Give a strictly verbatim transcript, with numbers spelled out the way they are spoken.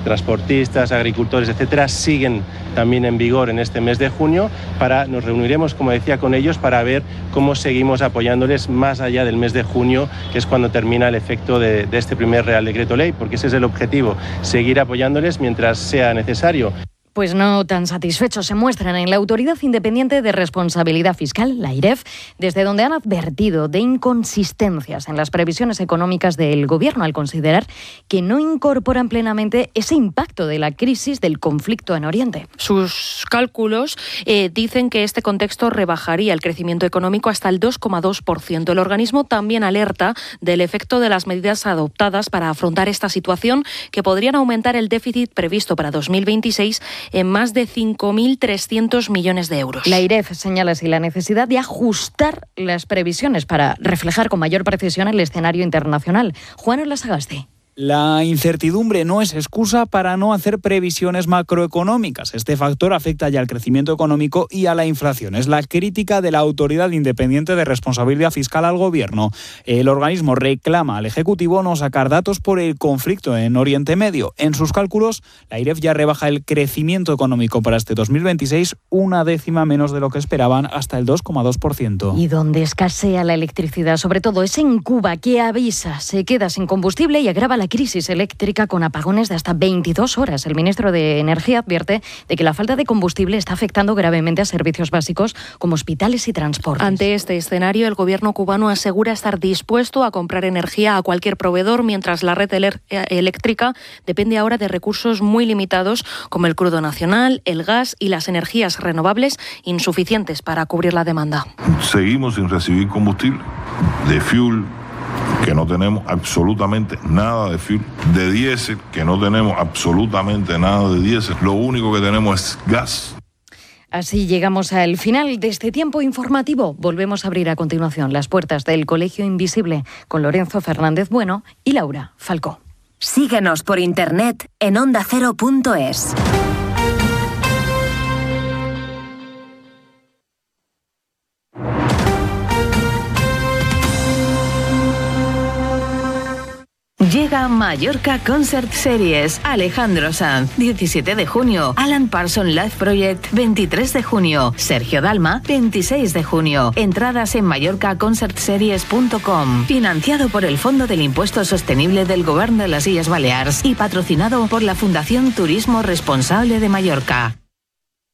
transportistas, agricultores, etcétera, siguen también en vigor en este mes de junio. Para, nos reuniremos, como decía, con ellos para ver cómo seguimos apoyándoles más allá del mes de junio, que es cuando termina el efecto de, de este primer Real Decreto Ley, porque ese es el objetivo, seguir apoyándoles mientras sea necesario. Pues no tan satisfechos se muestran en la Autoridad Independiente de Responsabilidad Fiscal, la AIREF, desde donde han advertido de inconsistencias en las previsiones económicas del Gobierno al considerar que no incorporan plenamente ese impacto de la crisis del conflicto en Oriente. Sus cálculos eh, dicen que este contexto rebajaría el crecimiento económico hasta el dos coma dos por ciento. El organismo también alerta del efecto de las medidas adoptadas para afrontar esta situación, que podrían aumentar el déficit previsto para dos mil veintiséis en más de cinco mil trescientos millones de euros. La AIREF señala así la necesidad de ajustar las previsiones para reflejar con mayor precisión el escenario internacional. Juan Olasagaste. La incertidumbre no es excusa para no hacer previsiones macroeconómicas. Este factor afecta ya al crecimiento económico y a la inflación. Es la crítica de la Autoridad Independiente de Responsabilidad Fiscal al Gobierno. El organismo reclama al Ejecutivo no sacar datos por el conflicto en Oriente Medio. En sus cálculos, la AIREF ya rebaja el crecimiento económico para este dos mil veintiséis una décima menos de lo que esperaban, hasta el dos coma dos por ciento. Y donde escasea la electricidad, sobre todo es en Cuba, que avisa, se queda sin combustible y agrava la crisis eléctrica con apagones de hasta veintidós horas. El ministro de Energía advierte de que la falta de combustible está afectando gravemente a servicios básicos como hospitales y transportes. Ante este escenario, el gobierno cubano asegura estar dispuesto a comprar energía a cualquier proveedor, mientras la red eléctrica depende ahora de recursos muy limitados como el crudo nacional, el gas y las energías renovables, insuficientes para cubrir la demanda. Seguimos sin recibir combustible de fuel, que no tenemos absolutamente nada de fuel, de diésel, que no tenemos absolutamente nada de diésel. Lo único que tenemos es gas. Así llegamos al final de este tiempo informativo. Volvemos a abrir a continuación las puertas del Colegio Invisible con Lorenzo Fernández Bueno y Laura Falcó. Síguenos por internet en onda cero punto es. Llega Mallorca Concert Series. Alejandro Sanz, diecisiete de junio. Alan Parsons Live Project, veintitrés de junio. Sergio Dalma, veintiséis de junio. Entradas en mallorca concert series punto com. Financiado por el Fondo del Impuesto Sostenible del Gobierno de las Illes Balears y patrocinado por la Fundación Turismo Responsable de Mallorca.